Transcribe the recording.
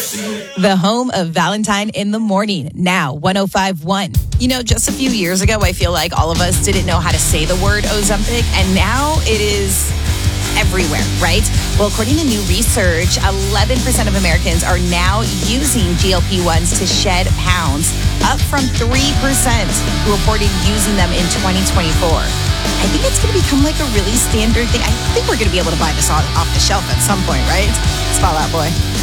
The home of Valentine in the Morning, now 105.1. Just a few years ago, I feel like all of us didn't know how to say the word Ozempic, and now it is everywhere, right? Well, according to new research, 11% of Americans are now using GLP-1s to shed pounds, up from 3% who reported using them in 2024. I think it's going to become like a really standard thing. I think we're going to be able to buy this off the shelf at some point, right? It's Fall Out Boy.